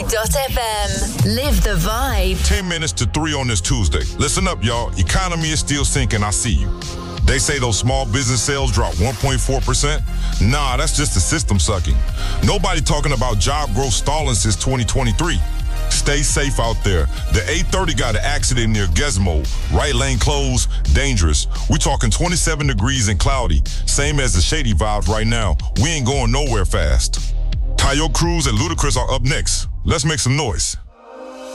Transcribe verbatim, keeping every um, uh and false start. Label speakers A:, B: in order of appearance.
A: dot f m. Live the vibe.
B: ten minutes to three on this Tuesday. Listen up, y'all. Economy is still sinking. I see you. They say those small business sales dropped one point four percent. Nah, that's just the system sucking. Nobody talking about job growth stalling since twenty twenty-three. Stay safe out there. The eight thirty got an accident near Gizmo. Right lane closed, dangerous. We talking twenty-seven degrees and cloudy. Same as the shady vibes right now. We ain't going nowhere fast. Tayo Cruz and Ludacris are up next. Let's make some noise.